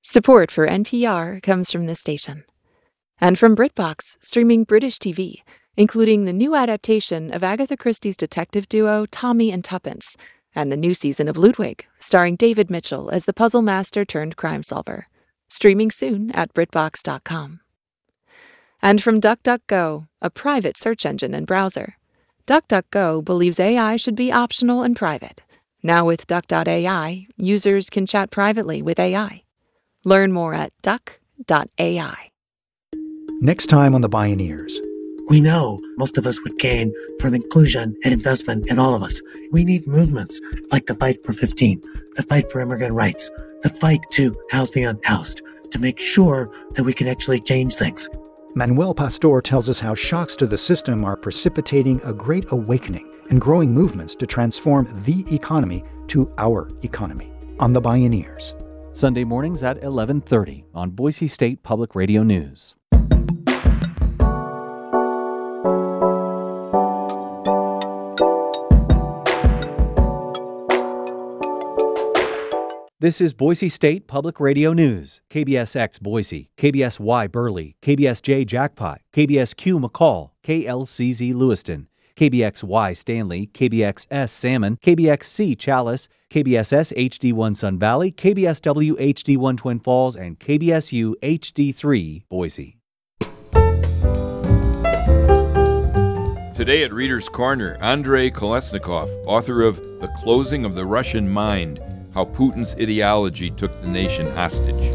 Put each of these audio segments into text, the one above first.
Support for NPR comes from this station. And from BritBox, streaming British TV, including the new adaptation of Agatha Christie's detective duo Tommy and Tuppence, and the new season of Ludwig, starring David Mitchell as the puzzle master turned crime solver. Streaming soon at BritBox.com. And from DuckDuckGo, a private search engine and browser. DuckDuckGo believes AI should be optional and private. Now with Duck.ai, users can chat privately with AI. Learn more at duck.ai. Next time on The Bioneers. We know most of us would gain from inclusion and investment in all of us. We need movements like the Fight for 15, the Fight for Immigrant Rights, the fight to house the unhoused, to make sure that we can actually change things. Manuel Pastor tells us how shocks to the system are precipitating a great awakening and growing movements to transform the economy to our economy on The Bioneers. Sunday mornings at 11:30 on Boise State Public Radio News. This is Boise State Public Radio News. KBSX Boise, KBSY Burley, KBSJ Jackpot, KBSQ McCall, KLCZ Lewiston, KBXY Stanley, KBXS Salmon, KBXC Chalice, KBSS HD1 Sun Valley, KBSW HD1 Twin Falls, and KBSU HD3 Boise. Today at Reader's Corner, Andrei Kolesnikov, author of The Closing of the Russian Mind, How Putin's Ideology Took the Nation Hostage.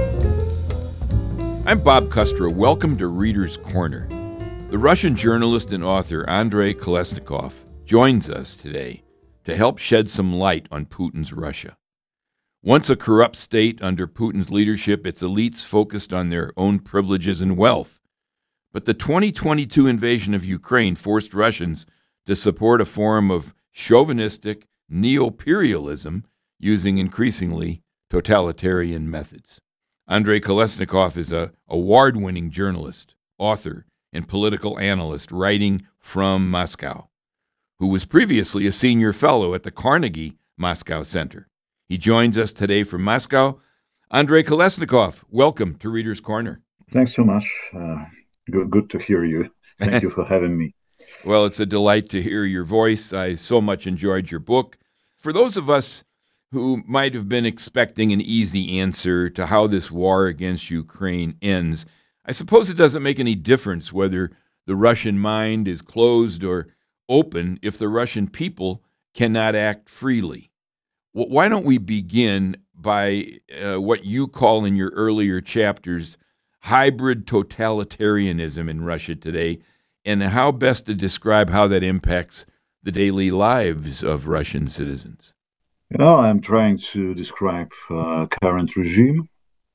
I'm Bob Kustra. Welcome to Reader's Corner. The Russian journalist and author Andrei Kolesnikov joins us today to help shed some light on Putin's Russia. Once a corrupt state under Putin's leadership, its elites focused on their own privileges and wealth. But the 2022 invasion of Ukraine forced Russians to support a form of chauvinistic neo-imperialism using increasingly totalitarian methods. Andrei Kolesnikov is an award-winning journalist, author, and political analyst writing from Moscow, who was previously a senior fellow at the Carnegie Moscow Center. He joins us today from Moscow. Andrei Kolesnikov, welcome to Reader's Corner. Thanks so much. Good to hear you. Thank you for having me. Well, it's a delight to hear your voice. I so much enjoyed your book. For those of us who might have been expecting an easy answer to how this war against Ukraine ends, I suppose it doesn't make any difference whether the Russian mind is closed or open if the Russian people cannot act freely. Well, why don't we begin by what you call in your earlier chapters hybrid totalitarianism in Russia today, and how best to describe how that impacts the daily lives of Russian citizens? I'm trying to describe current regime,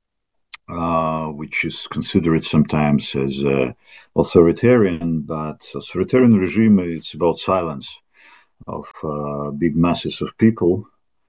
which is considered sometimes as authoritarian, but authoritarian regime is about silence of big masses of people.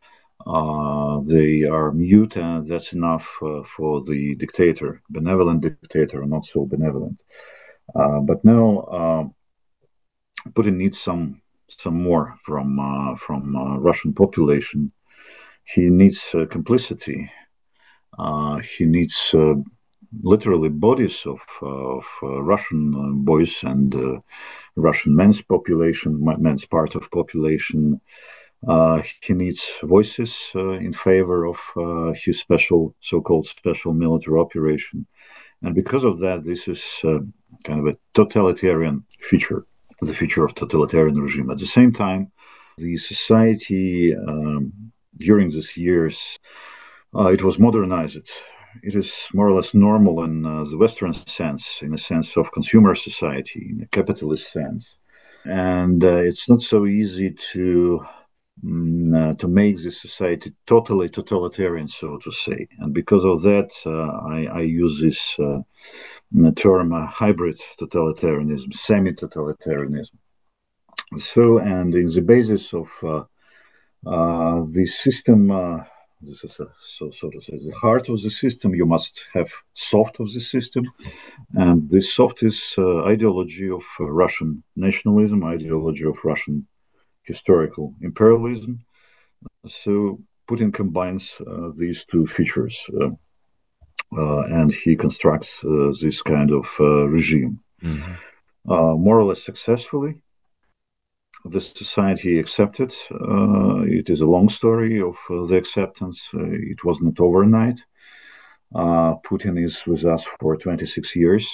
They are mute, and that's enough for the dictator, benevolent dictator, not so benevolent. But now Putin needs some more from Russian population. He needs complicity. He needs literally bodies of Russian boys and Russian men's part of population. He needs voices in favor of his so-called special military operation. And because of that, this is kind of a totalitarian feature, the feature of totalitarian regime. At the same time, the society during these years, it was modernized. It is more or less normal in the Western sense, in a sense of consumer society, in a capitalist sense. And it's not so easy to make this society totally totalitarian, so to say. And because of that, I use this term hybrid totalitarianism, semi-totalitarianism. So, and in the basis of the system, this is so to say, the heart of the system, you must have soft of the system. And this soft is ideology of Russian nationalism, ideology of Russian historical imperialism. So Putin combines these two features. and he constructs this kind of regime. Mm-hmm. More or less successfully. The society accepted. It is a long story of the acceptance. It was not overnight. Putin is with us for 26 years.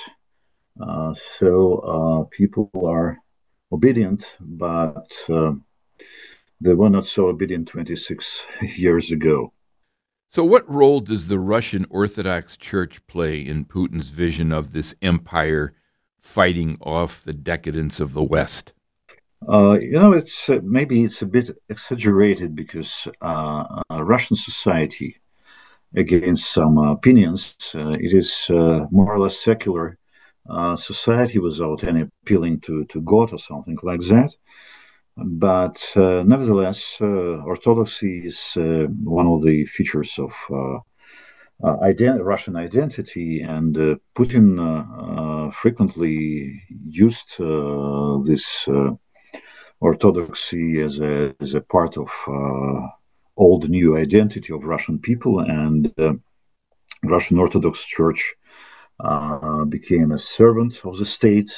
So people are obedient, but they were not so obedient 26 years ago. So, what role does the Russian Orthodox Church play in Putin's vision of this empire fighting off the decadence of the West? It's maybe it's a bit exaggerated because Russian society, against some opinions, it is more or less secular society without any appealing to God or something like that. But nevertheless, Orthodoxy is one of the features of Russian identity, and Putin frequently used this Orthodoxy as a part of old new identity of Russian people, and Russian Orthodox Church became a servant of the state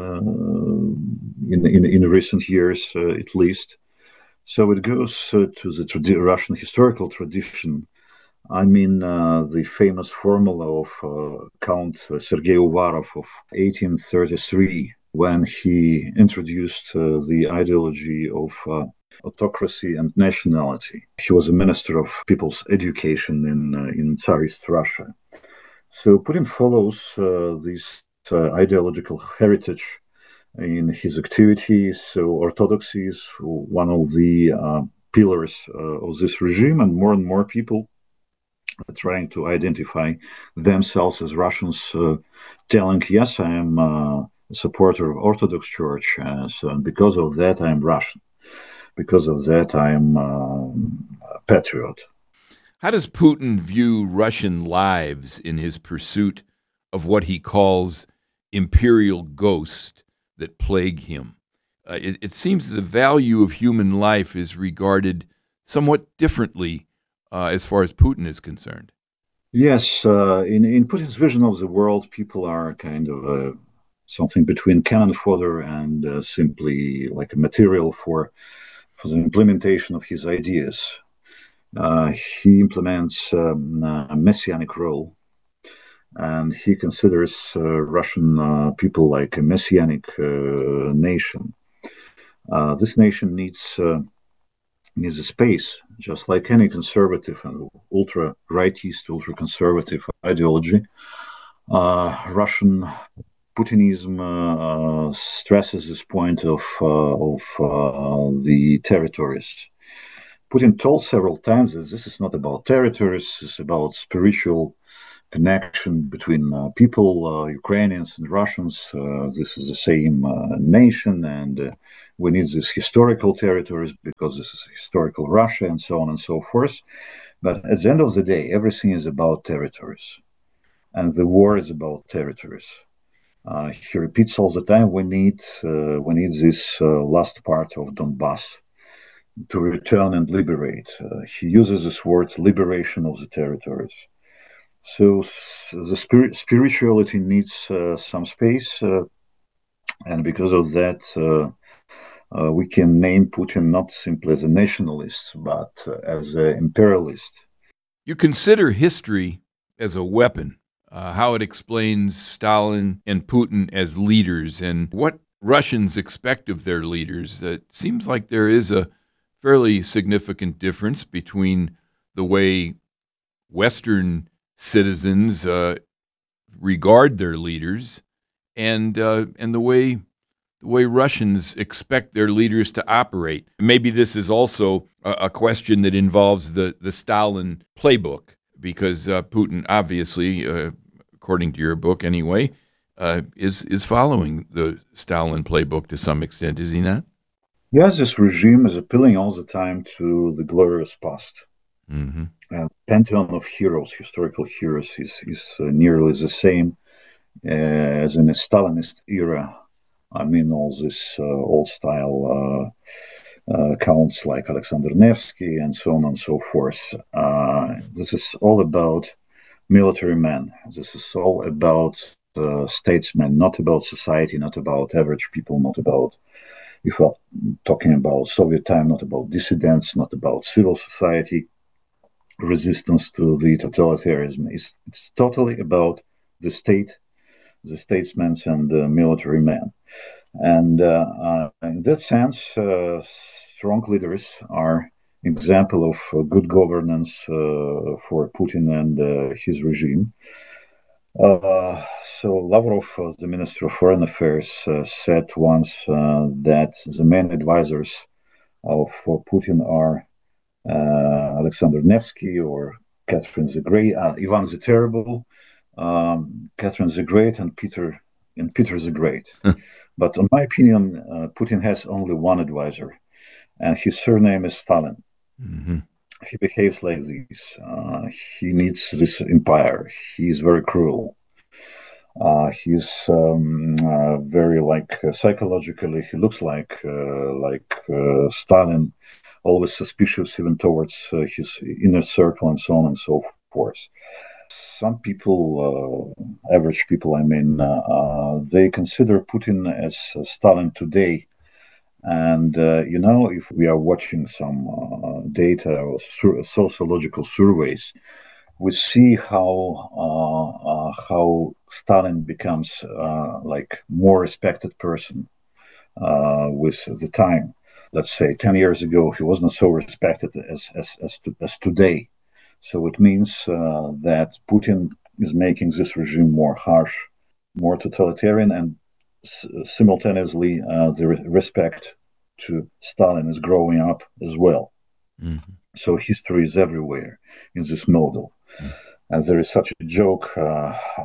in recent years, at least. So it goes to the Russian historical tradition. I mean, the famous formula of Count Sergei Uvarov of 1833, when he introduced the ideology of autocracy and nationality. He was a minister of people's education in Tsarist Russia. So Putin follows this ideological heritage in his activities. So Orthodoxy is one of the pillars of this regime, and more people are trying to identify themselves as Russians, telling, yes, I am a supporter of Orthodox Church, and because of that, I am Russian. Because of that, I am a patriot. How does Putin view Russian lives in his pursuit of what he calls imperial ghosts that plague him? It seems the value of human life is regarded somewhat differently as far as Putin is concerned. Yes, in Putin's vision of the world, people are kind of something between cannon fodder and simply like a material for the implementation of his ideas. He implements a messianic role, and he considers Russian people like a messianic nation. This nation needs a space, just like any conservative and ultra-rightist, ultra-conservative ideology. Russian Putinism stresses this point of the territories. Putin told several times that this is not about territories, it's about spiritual connection between people, Ukrainians and Russians. This is the same nation, and we need these historical territories because this is historical Russia, and so on and so forth. But at the end of the day, everything is about territories, and the war is about territories. He repeats all the time, we need this last part of Donbass to return and liberate. He uses this word, liberation of the territories. So the spirituality needs some space, and because of that, we can name Putin not simply as a nationalist, but as an imperialist. You consider history as a weapon, how it explains Stalin and Putin as leaders, and what Russians expect of their leaders. It seems like there is a fairly significant difference between the way Western citizens regard their leaders and the way Russians expect their leaders to operate. Maybe this is also a question that involves the Stalin playbook, because Putin obviously, according to your book anyway, is following the Stalin playbook to some extent, is he not? Yes, this regime is appealing all the time to the glorious past. Mm-hmm. And pantheon of heroes, historical heroes, is nearly the same as in the Stalinist era. I mean, all this old-style counts like Alexander Nevsky and so on and so forth. This is all about military men. This is all about statesmen, not about society, not about average people, not about, if we're talking about Soviet time, not about dissidents, not about civil society resistance to the totalitarianism. It's totally about the state, the statesmen, and the military men. And in that sense, strong leaders are example of good governance for Putin and his regime. So Lavrov, the Minister of Foreign Affairs, said once that the main advisors of Putin are Alexander Nevsky or Catherine the Great, Ivan the Terrible, Catherine the Great, and Peter the Great. But in my opinion, Putin has only one advisor, and his surname is Stalin. Mm-hmm. He behaves like this. He needs this empire. He is very cruel. He's very psychologically. He looks like Stalin, always suspicious even towards his inner circle and so on and so forth. Some people, average people, I mean, they consider Putin as Stalin today. And, if we are watching some data or sociological surveys, we see how Stalin becomes more respected person with the time. Let's say 10 years ago, he wasn't so respected as today. So it means that Putin is making this regime more harsh, more totalitarian, and simultaneously the respect to Stalin is growing up as well. Mm-hmm. So history is everywhere in this model. Mm-hmm. And there is such a joke with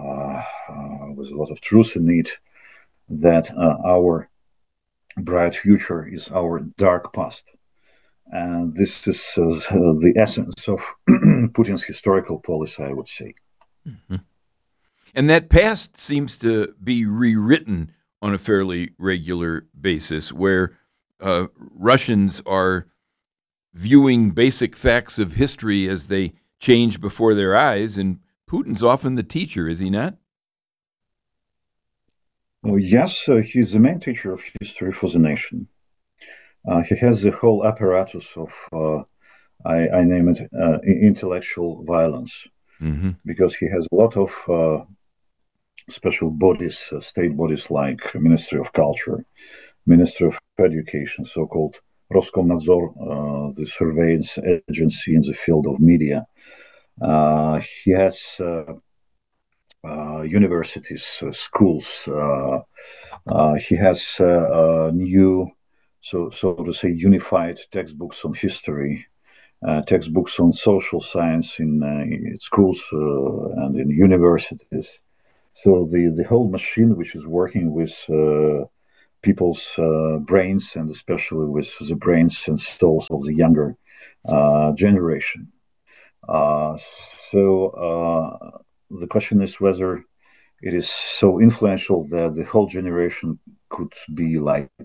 a lot of truth in it that our bright future is our dark past. And this is the essence of Putin's historical policy, I would say. Mm-hmm. And that past seems to be rewritten on a fairly regular basis, where Russians are viewing basic facts of history as they change before their eyes, and Putin's often the teacher, is he not? Well, yes, he's the main teacher of history for the nation. He has the whole apparatus of, I name it, intellectual violence, mm-hmm. because he has a lot of special bodies, state bodies like Ministry of Culture, Ministry of Education, so-called Roskomnadzor, the surveillance agency in the field of media. He has universities, schools. He has new, so to say, unified textbooks on history, textbooks on social science in schools and in universities. So the whole machine, which is working with people's brains, and especially with the brains and souls of the younger generation. So the question is whether it is so influential that the whole generation could be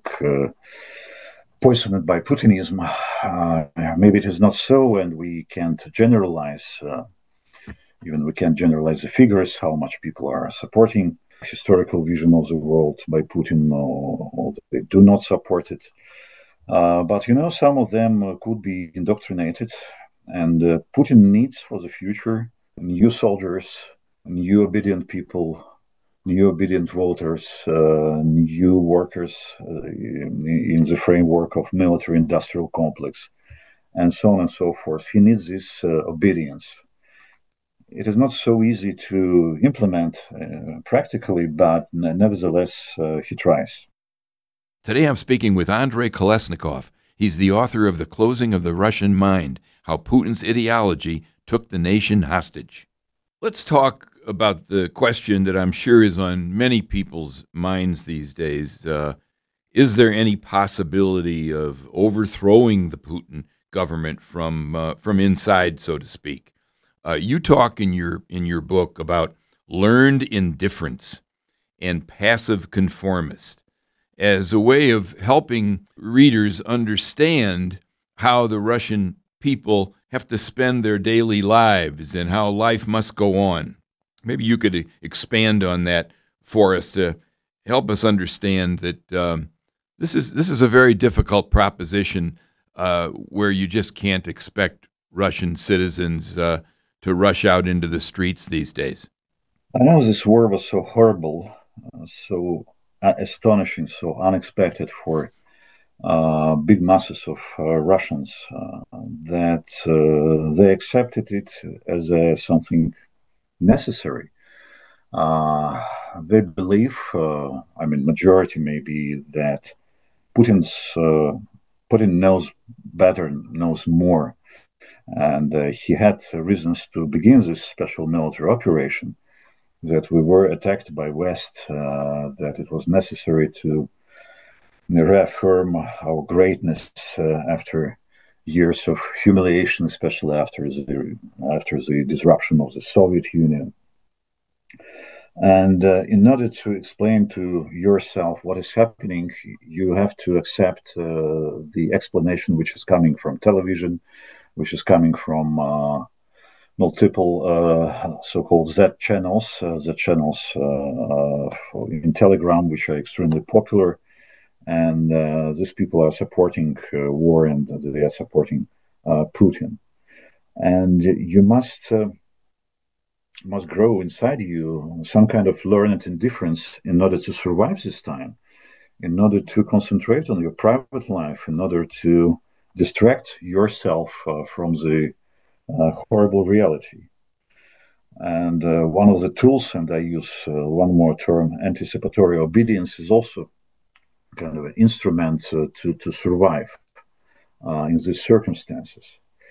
poisoned by Putinism. Maybe it is not so, and we can't generalize. Even we can't generalize the figures, how much people are supporting historical vision of the world by Putin, or they do not support it. But some of them could be indoctrinated, and Putin needs for the future new soldiers, new obedient people, new obedient voters, new workers in the framework of military-industrial complex, and so on and so forth. He needs this obedience. It is not so easy to implement practically, but nevertheless, he tries. Today I'm speaking with Andrei Kolesnikov. He's the author of The Closing of the Russian Mind, How Putin's Ideology Took the Nation Hostage. Let's talk about the question that I'm sure is on many people's minds these days. Is there any possibility of overthrowing the Putin government from inside, so to speak? You talk in your book about learned indifference and passive conformist as a way of helping readers understand how the Russian people have to spend their daily lives and how life must go on. Maybe you could expand on that for us to help us understand that this is a very difficult proposition where you just can't expect Russian citizens to rush out into the streets these days. I know this war was so horrible, so astonishing, so unexpected for big masses of Russians that they accepted it as something necessary. They believe, majority maybe, that Putin knows better, knows more, and he had reasons to begin this special military operation. That we were attacked by West, that it was necessary to reaffirm our greatness after years of humiliation, especially after the disruption of the Soviet Union. And in order to explain to yourself what is happening, you have to accept the explanation which is coming from television, which is coming from multiple so-called Z channels in Telegram, which are extremely popular. And these people are supporting war, and they are supporting Putin. And you must grow inside you some kind of learned indifference in order to survive this time, in order to concentrate on your private life, in order to distract yourself from the horrible reality. And one of the tools, and I use one more term, anticipatory obedience, is also kind of an instrument to survive in these circumstances.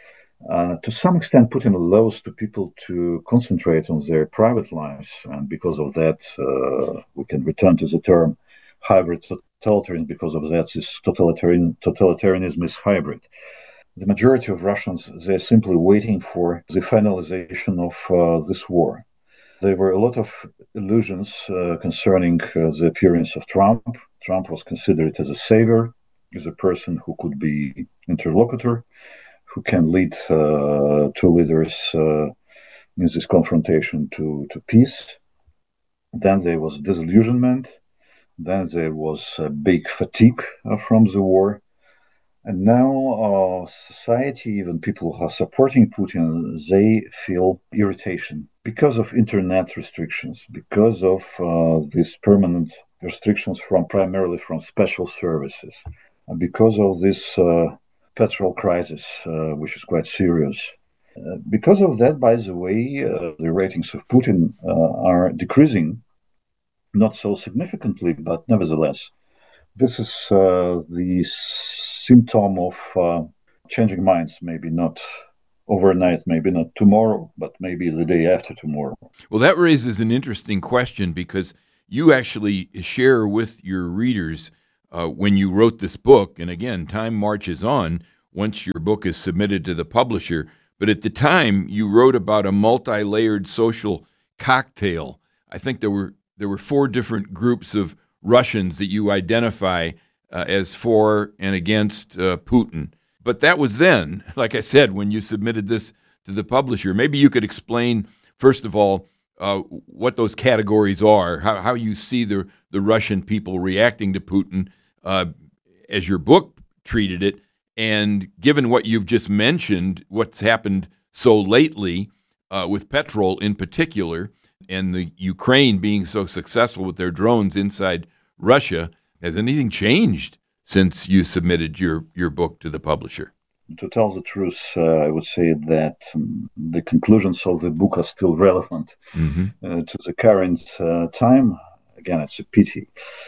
To some extent, Putin allows to people to concentrate on their private lives, and because of that, we can return to the term hybrid totalitarianism. Because of that, this totalitarianism is hybrid. The majority of Russians, they're simply waiting for the finalization of this war. There were a lot of illusions concerning the appearance of Trump. Trump was considered as a savior, as a person who could be interlocutor, who can lead two leaders in this confrontation to peace. Then there was disillusionment. Then there was a big fatigue from the war. And now society, even people who are supporting Putin, they feel irritation because of internet restrictions, because of these permanent restrictions primarily from special services, and because of this petrol crisis, which is quite serious. Because of that, by the way, the ratings of Putin are decreasing, not so significantly, but nevertheless. This is the symptom of changing minds, maybe not overnight, maybe not tomorrow, but maybe the day after tomorrow. Well, that raises an interesting question, because you actually share with your readers when you wrote this book, and again, time marches on once your book is submitted to the publisher, but at the time you wrote about a multi-layered social cocktail. I think there were 4 different groups of Russians that you identify as for and against Putin. But that was then, like I said, when you submitted this to the publisher. Maybe you could explain, first of all, what those categories are, how you see the Russian people reacting to Putin as your book treated it, and given what you've just mentioned, what's happened so lately with Petrol in particular, and the Ukraine being so successful with their drones inside Russia, has anything changed since you submitted your book to the publisher? To tell the truth, I would say that the conclusions of the book are still relevant to the current time. Again, it's a pity.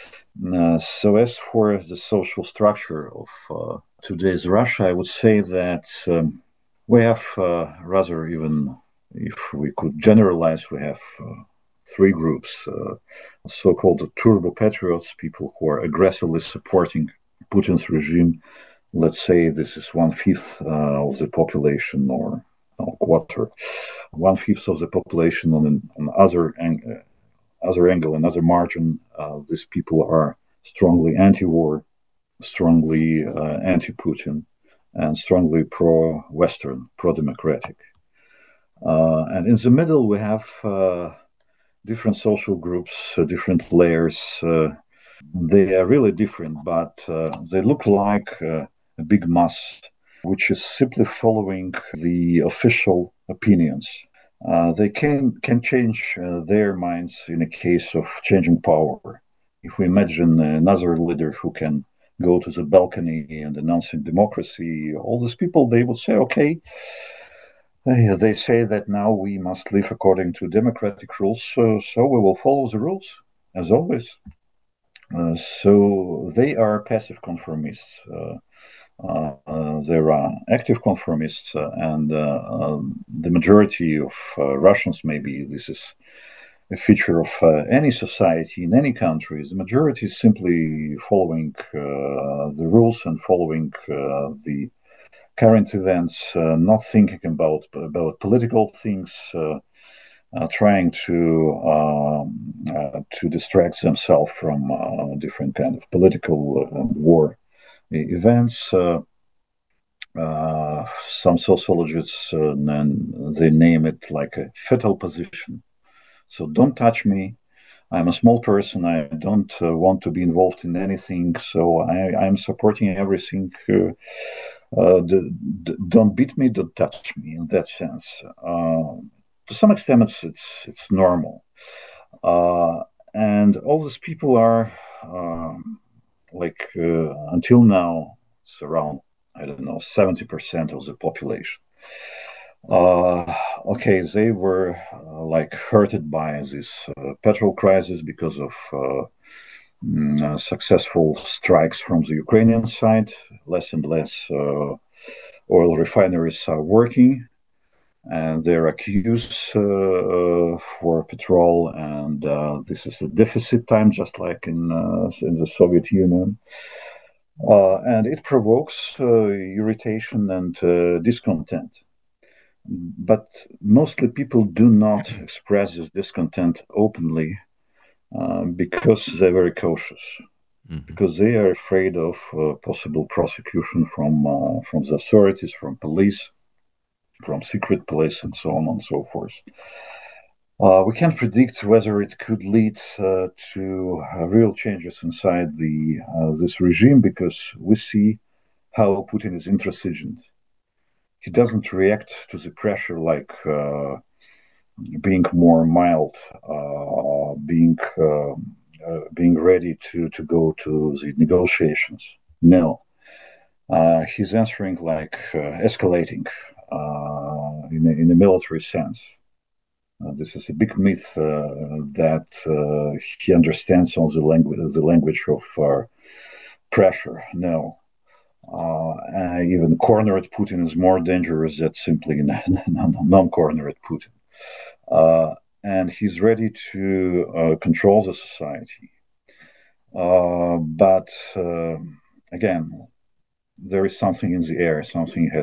So as for the social structure of today's Russia, I would say that we have rather, even if we could generalize, we have 3 groups, so-called turbo patriots, people who are aggressively supporting Putin's regime. Let's say this is 1/5 of the population, or quarter, 1/5 of the population. On other angle, another margin, these people are strongly anti-war, strongly anti-Putin, and strongly pro-Western, pro-democratic. And in the middle, we have different social groups, different layers. They are really different, but they look like a big mass, which is simply following the official opinions. They can change their minds in a case of changing power. If we imagine another leader who can go to the balcony and announcing democracy, all these people, they would say, okay, they say that now we must live according to democratic rules, so we will follow the rules, as always. So they are passive conformists. There are active conformists, and the majority of Russians, maybe this is a feature of any society in any country, the majority is simply following the rules and following the current events, not thinking about political things, trying to distract themselves from different kind of political war events. Some sociologists they name it like a fetal position. So don't touch me. I'm a small person. I don't want to be involved in anything. So I'm supporting everything. Don't beat me. Don't touch me. In that sense, to some extent, it's normal. And all these people are until now, it's around, I don't know, 70% of the population. Okay, they were hurted by this petrol crisis because of successful strikes from the Ukrainian side. Less and less oil refineries are working, and they're accused for petrol, and this is a deficit time, just like in the Soviet Union. And it provokes irritation and discontent. But mostly people do not express this discontent openly because they're very cautious, because they are afraid of possible prosecution from the authorities, from police, from secret police, and so on and so forth. We can't predict whether it could lead to real changes inside this regime, because we see how Putin is intransigent. He doesn't react to the pressure like being more mild, being ready to go to the negotiations. No, he's answering like escalating in a military sense. This is a big myth that he understands on the language of pressure. No. Even cornered Putin is more dangerous than simply non-cornered Putin. And he's ready to control the society. But again, there is something in the air, something has